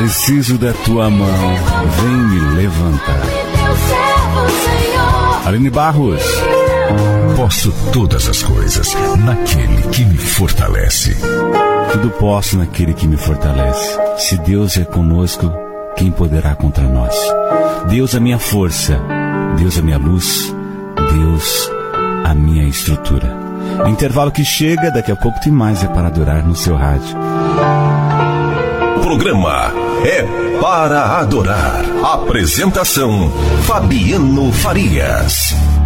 Preciso da tua mão, vem me levantar. Aline Barros. Posso todas as coisas naquele que me fortalece. Tudo posso naquele que me fortalece. Se Deus é conosco, quem poderá contra nós? Deus a minha força, Deus a minha luz, Deus a minha estrutura. Intervalo que chega, daqui a pouco tem mais para adorar no seu rádio. O programa é para adorar. Apresentação: Fabiano Farias.